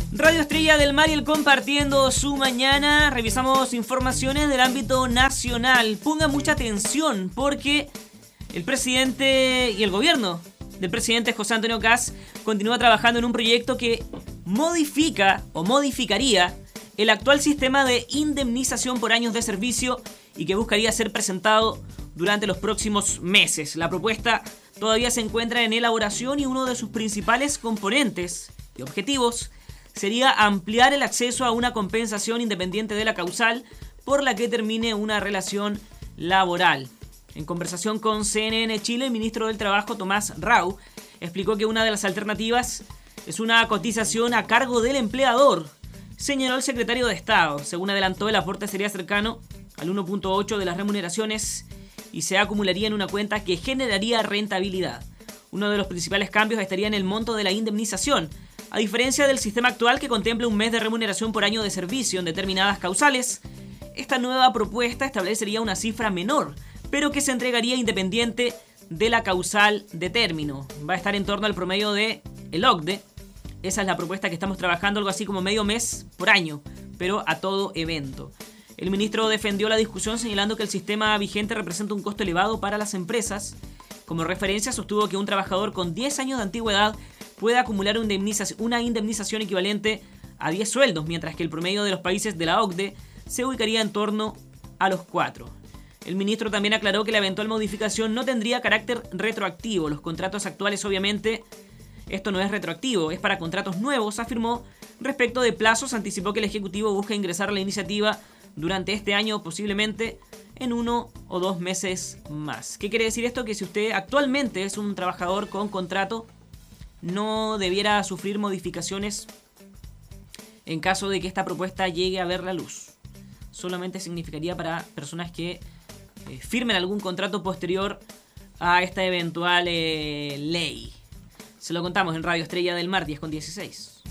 Radio Estrella del Mar compartiendo su mañana. Revisamos informaciones del ámbito nacional. Pongan mucha atención porque el presidente y el gobierno del presidente José Antonio Kast continúa trabajando en un proyecto que modifica o modificaría el actual sistema de indemnización por años de servicio y que buscaría ser presentado durante los próximos meses. La propuesta todavía se encuentra en elaboración y uno de sus principales componentes y objetivos sería ampliar el acceso a una compensación independiente de la causal por la que termine una relación laboral. En conversación con CNN Chile, el ministro del Trabajo, Tomás Rau, explicó que una de las alternativas es una cotización a cargo del empleador, señaló el secretario de Estado. Según adelantó, el aporte sería cercano al 1.8 de las remuneraciones y se acumularía en una cuenta que generaría rentabilidad. Uno de los principales cambios estaría en el monto de la indemnización. A diferencia del sistema actual que contempla un mes de remuneración por año de servicio en determinadas causales, esta nueva propuesta establecería una cifra menor, pero que se entregaría independiente de la causal de término. Va a estar en torno al promedio de el OCDE. Esa es la propuesta que estamos trabajando, algo así como medio mes por año, pero a todo evento. El ministro defendió la discusión señalando que el sistema vigente representa un costo elevado para las empresas. Como referencia, sostuvo que un trabajador con 10 años de antigüedad puede acumular una indemnización equivalente a 10 sueldos, mientras que el promedio de los países de la OCDE se ubicaría en torno a los 4. El ministro también aclaró que la eventual modificación no tendría carácter retroactivo. Los contratos actuales, obviamente, esto no es retroactivo, es para contratos nuevos, afirmó. Respecto de plazos, anticipó que el Ejecutivo busca ingresar a la iniciativa durante este año, posiblemente en 1 o 2 meses más. ¿Qué quiere decir esto? Que si usted actualmente es un trabajador con contrato, no debiera sufrir modificaciones en caso de que esta propuesta llegue a ver la luz. Solamente significaría para personas que firmen algún contrato posterior a esta eventual ley. Se lo contamos en Radio Estrella del Mar 10:16.